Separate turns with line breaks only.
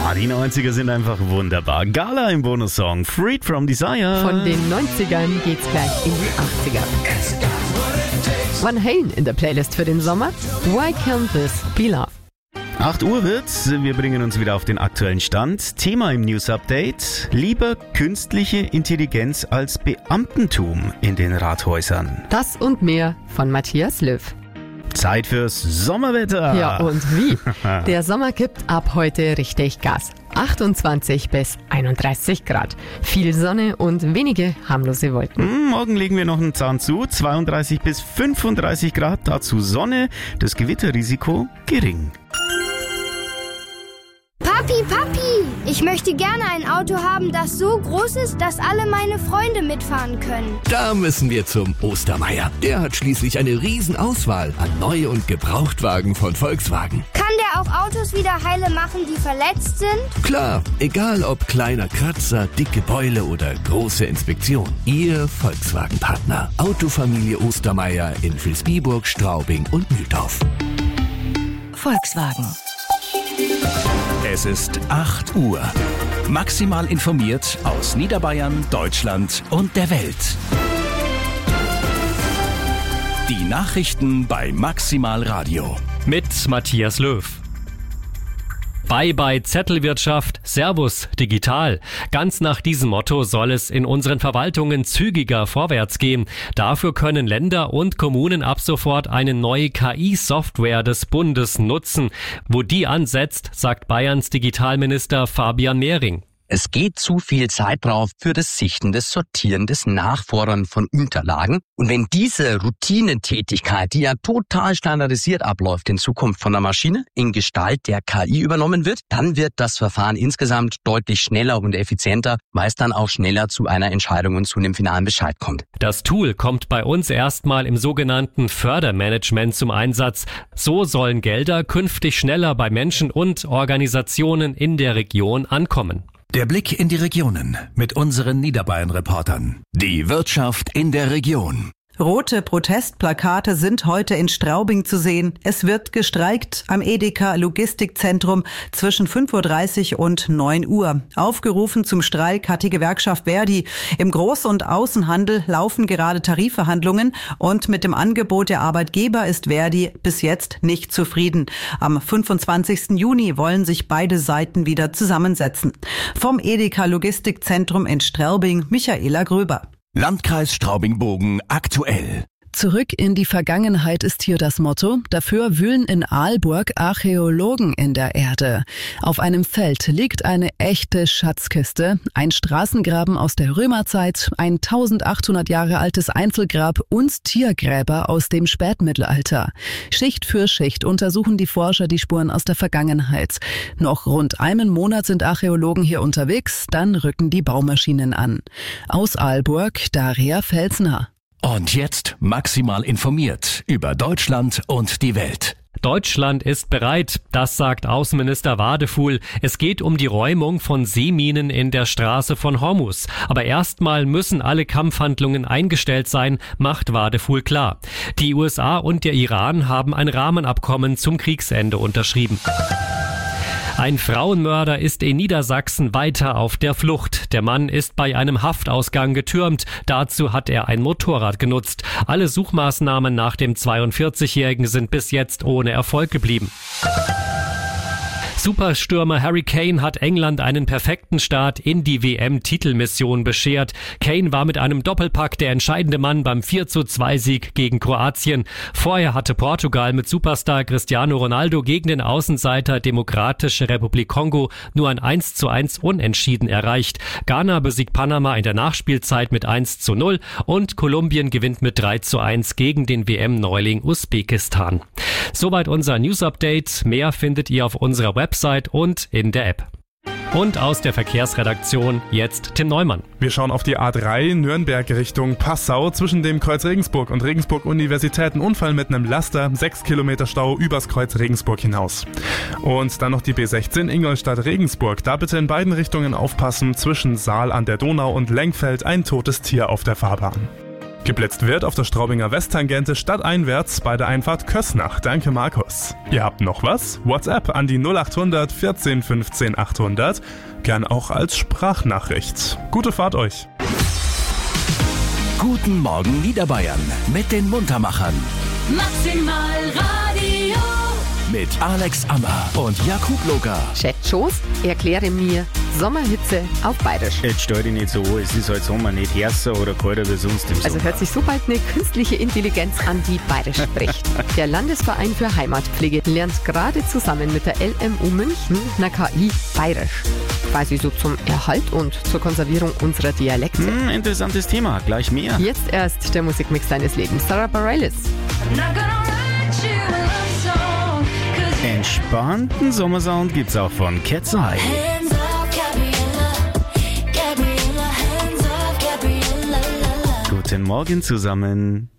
Die 90er sind einfach wunderbar. Gala im Bonussong Freed from Desire.
Von den 90ern geht's gleich in die 80er. Van Halen in der Playlist für den Sommer. Why Can't This Be Love?
8 Uhr wird's. Wir bringen uns wieder auf den aktuellen Stand. Thema im News Update: Lieber künstliche Intelligenz als Beamtentum in den Rathäusern.
Das und mehr von Matthias Löw.
Zeit fürs Sommerwetter.
Ja, und wie? Der Sommer gibt ab heute richtig Gas. 28 bis 31 Grad. Viel Sonne und wenige harmlose Wolken.
Morgen legen wir noch einen Zahn zu. 32 bis 35 Grad, dazu Sonne. Das Gewitterrisiko gering.
Papi, ich möchte gerne ein Auto haben, das so groß ist, dass alle meine Freunde mitfahren können.
Da müssen wir zum Ostermeier. Der hat schließlich eine Riesenauswahl an Neu- und Gebrauchtwagen von Volkswagen.
Kann der auch Autos wieder heile machen, die verletzt sind?
Klar, egal ob kleiner Kratzer, dicke Beule oder große Inspektion. Ihr Volkswagen-Partner. Autofamilie Ostermeier in Vilsbiburg, Straubing und Mühldorf.
Volkswagen.
Es ist 8 Uhr. Maximal informiert aus Niederbayern, Deutschland und der Welt. Die Nachrichten bei Maximal Radio.
Mit Matthias Löw. Bye Zettelwirtschaft, Servus digital. Ganz nach diesem Motto soll es in unseren Verwaltungen zügiger vorwärts gehen. Dafür können Länder und Kommunen ab sofort eine neue KI-Software des Bundes nutzen. Wo die ansetzt, sagt Bayerns Digitalminister Fabian Mehring.
Es geht zu viel Zeit drauf für das Sichten, das Sortieren, das Nachfordern von Unterlagen. Und wenn diese Routinetätigkeit, die ja total standardisiert abläuft, in Zukunft von der Maschine in Gestalt der KI übernommen wird, dann wird das Verfahren insgesamt deutlich schneller und effizienter, weil es dann auch schneller zu einer Entscheidung und zu einem finalen Bescheid kommt.
Das Tool kommt bei uns erstmal im sogenannten Fördermanagement zum Einsatz. So sollen Gelder künftig schneller bei Menschen und Organisationen in der Region ankommen.
Der Blick in die Regionen mit unseren Niederbayern-Reportern. Die Wirtschaft in der Region.
Rote Protestplakate sind heute in Straubing zu sehen. Es wird gestreikt am Edeka Logistikzentrum zwischen 5.30 Uhr und 9 Uhr. Aufgerufen zum Streik hat die Gewerkschaft Verdi. Im Groß- und Außenhandel laufen gerade Tarifverhandlungen und mit dem Angebot der Arbeitgeber ist Verdi bis jetzt nicht zufrieden. Am 25. Juni wollen sich beide Seiten wieder zusammensetzen. Vom Edeka Logistikzentrum in Straubing, Michaela Gröber.
Landkreis Straubing-Bogen aktuell.
Zurück in die Vergangenheit ist hier das Motto. Dafür wühlen in Aalborg Archäologen in der Erde. Auf einem Feld liegt eine echte Schatzkiste, ein Straßengraben aus der Römerzeit, ein 1800 Jahre altes Einzelgrab und Tiergräber aus dem Spätmittelalter. Schicht für Schicht untersuchen die Forscher die Spuren aus der Vergangenheit. Noch rund einen Monat sind Archäologen hier unterwegs, dann rücken die Baumaschinen an. Aus Aalborg, Daria Felsner.
Und jetzt maximal informiert über Deutschland und die Welt.
Deutschland ist bereit, das sagt Außenminister Wadefuhl. Es geht um die Räumung von Seeminen in der Straße von Hormuz. Aber erstmal müssen alle Kampfhandlungen eingestellt sein, macht Wadefuhl klar. Die USA und der Iran haben ein Rahmenabkommen zum Kriegsende unterschrieben. Ein Frauenmörder ist in Niedersachsen weiter auf der Flucht. Der Mann ist bei einem Haftausgang getürmt. Dazu hat er ein Motorrad genutzt. Alle Suchmaßnahmen nach dem 42-Jährigen sind bis jetzt ohne Erfolg geblieben. Superstürmer Harry Kane hat England einen perfekten Start in die WM-Titelmission beschert. Kane war mit einem Doppelpack der entscheidende Mann beim 4:2-Sieg gegen Kroatien. Vorher hatte Portugal mit Superstar Cristiano Ronaldo gegen den Außenseiter Demokratische Republik Kongo nur ein 1:1 Unentschieden erreicht. Ghana besiegt Panama in der Nachspielzeit mit 1:0 und Kolumbien gewinnt mit 3:1 gegen den WM-Neuling Usbekistan. Soweit unser News-Update. Mehr findet ihr auf unserer Website und in der App. Und aus der Verkehrsredaktion jetzt Tim Neumann.
Wir schauen auf die A3 Nürnberg Richtung Passau. Zwischen dem Kreuz Regensburg und Regensburg Universität ein Unfall mit einem Laster. 6 Kilometer Stau übers Kreuz Regensburg hinaus. Und dann noch die B16 Ingolstadt Regensburg. Da bitte in beiden Richtungen aufpassen. Zwischen Saal an der Donau und Lengfeld ein totes Tier auf der Fahrbahn. Geblitzt wird auf der Straubinger Westtangente stadteinwärts bei der Einfahrt Kösnach. Danke, Markus. Ihr habt noch was? WhatsApp an die 0800 14 15 800. Gern auch als Sprachnachricht. Gute Fahrt euch.
Guten Morgen Niederbayern mit den Muntermachern.
Maximal Radio.
Mit Alex Ammer und Jakub Loger.
Chat-Shows, erkläre mir Sommerhitze auf Bayerisch.
Jetzt stell dich nicht so, es ist halt Sommer, nicht härter oder kalter wie sonst im Sommer.
Also hört sich so bald eine künstliche Intelligenz an, die Bayerisch spricht. Der Landesverein für Heimatpflege lernt gerade zusammen mit der LMU München einer KI Bayerisch. Quasi so zum Erhalt und zur Konservierung unserer Dialekte.
Interessantes Thema, gleich mehr.
Jetzt erst der Musikmix deines Lebens, Sarah Bareilles.
Entspannten Sommersound gibt's auch von Cat's Eye. Guten Morgen zusammen.